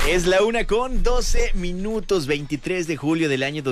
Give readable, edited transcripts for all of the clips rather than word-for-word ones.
Es la 1:12, 23 de julio del año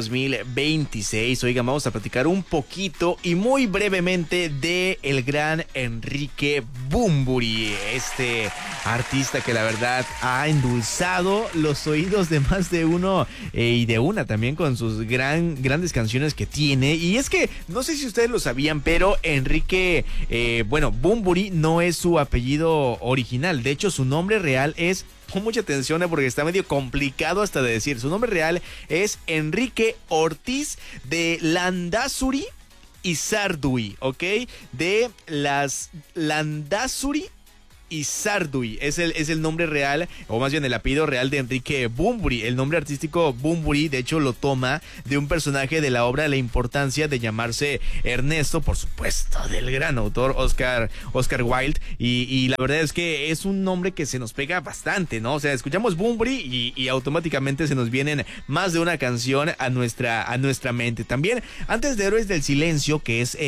2026. Oigan, vamos a platicar un poquito y muy brevemente de el gran Enrique Bunbury, este artista que la verdad ha endulzado los oídos de más de uno y de una también con sus grandes canciones que tiene. Y es que, no sé si ustedes lo sabían, pero Enrique, Bunbury no es su apellido original. De hecho, su nombre real es... Con mucha atención porque está medio complicado hasta de decir. Su nombre real es Enrique Ortiz de Landázuri y Sarduy, ¿ok? De las Landázuri y Sarduy es el nombre real, o más bien el apellido real de Enrique Bunbury. El nombre artístico Bunbury, de hecho, lo toma de un personaje de la obra La importancia de llamarse Ernesto, por supuesto, del gran autor Oscar Wilde. Y la verdad es que es un nombre que se nos pega bastante, ¿no? O sea, escuchamos Bunbury y automáticamente se nos vienen más de una canción a nuestra mente. También, antes de Héroes del Silencio, que es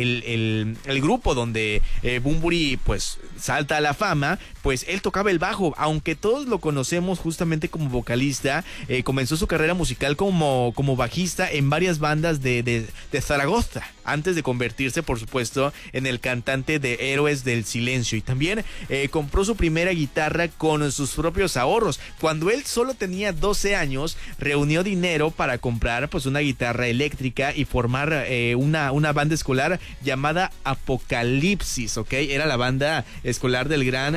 el grupo donde Bunbury pues salta a la fama, pues él tocaba el bajo, aunque todos lo conocemos justamente como vocalista. Comenzó su carrera musical como bajista en varias bandas de Zaragoza, antes de convertirse, por supuesto, en el cantante de Héroes del Silencio. Y también compró su primera guitarra con sus propios ahorros. Cuando él solo tenía 12 años, reunió dinero para comprar pues una guitarra eléctrica y formar una banda escolar llamada Apocalipsis, ¿ok? Era la banda escolar del gran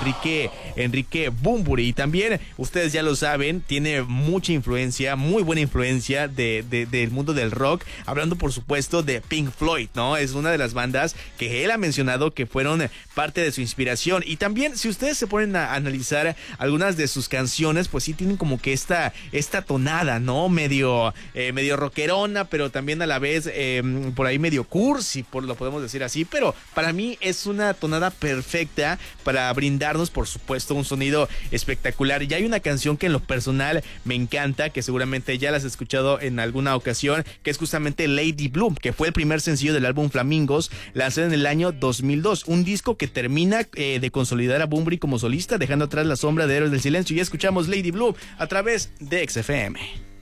Enrique Bunbury. Y también, ustedes ya lo saben, tiene mucha influencia, muy buena influencia del mundo del rock, hablando por supuesto de Pink Floyd, ¿no? Es una de las bandas que él ha mencionado que fueron parte de su inspiración. Y también, si ustedes se ponen a analizar algunas de sus canciones, pues sí tienen como que esta tonada, ¿no? Medio rockerona, pero también a la vez por ahí medio cursi, lo podemos decir así. Pero para mí es una tonada perfecta para brindarnos, por supuesto, un sonido espectacular. Y hay una canción que en lo personal me encanta, que seguramente ya la has escuchado en alguna ocasión, que es justamente Lady Blue, que fue el primer sencillo del álbum Flamingos, lanzado en el año 2002, un disco que termina de consolidar a Bunbury como solista, dejando atrás la sombra de Héroes del Silencio. Y escuchamos Lady Blue a través de XFM.